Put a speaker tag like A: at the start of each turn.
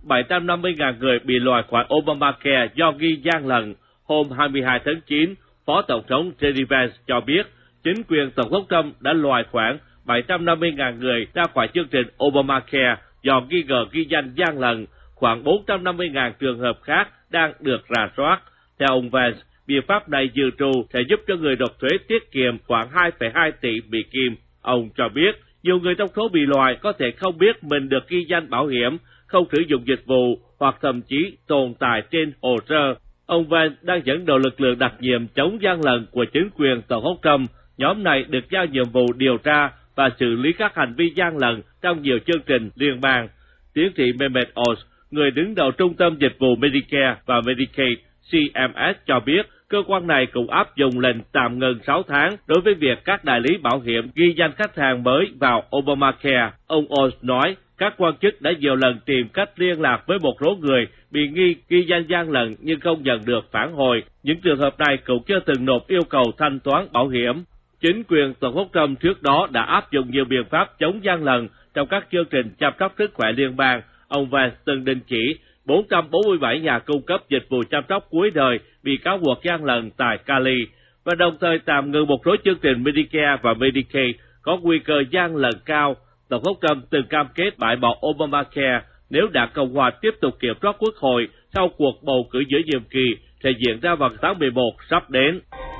A: 750.000 người bị loại khỏi Obamacare do ghi gian lận. Hôm 22 tháng 9, Phó Tổng thống JD Vance cho biết chính quyền Tổng thống Trump đã loại khoảng 750.000 người ra khỏi chương trình Obamacare do nghi ngờ ghi danh gian lận. Khoảng 450.000 trường hợp khác đang được rà soát. Theo ông Vance, biện pháp này dự trù sẽ giúp cho người nộp thuế tiết kiệm khoảng 2,2 tỷ Mỹ Kim. Ông cho biết, nhiều người trong số bị loại có thể không biết mình được ghi danh bảo hiểm, không sử dụng dịch vụ hoặc thậm chí tồn tại trên hồ sơ. Ông Vance đang dẫn đầu lực lượng đặc nhiệm chống gian lận của chính quyền Tổng thống Trump. Nhóm này được giao nhiệm vụ điều tra và xử lý các hành vi gian lận trong nhiều chương trình liên bang. Tiến sĩ Mehmet Oz, người đứng đầu Trung tâm Dịch vụ Medicare và Medicaid CMS cho biết, cơ quan này cũng áp dụng lệnh tạm ngừng 6 tháng đối với việc các đại lý bảo hiểm ghi danh khách hàng mới vào Obamacare. Ông Oz nói, các quan chức đã nhiều lần tìm cách liên lạc với một số người bị nghi ghi danh gian lận nhưng không nhận được phản hồi. Những trường hợp này cũng chưa từng nộp yêu cầu thanh toán bảo hiểm. Chính quyền Tổng thống Trump trước đó đã áp dụng nhiều biện pháp chống gian lận trong các chương trình chăm sóc sức khỏe liên bang. Ông Vance từng đình chỉ 447 nhà cung cấp dịch vụ chăm sóc cuối đời bị cáo buộc gian lận tại Cali, và đồng thời tạm ngừng một số chương trình Medicare và Medicaid có nguy cơ gian lận cao. Tổng thống Trump từng cam kết bãi bỏ Obamacare nếu Đảng Cộng hòa tiếp tục kiểm soát Quốc hội sau cuộc bầu cử giữa nhiệm kỳ sẽ diễn ra vào tháng 11 sắp đến.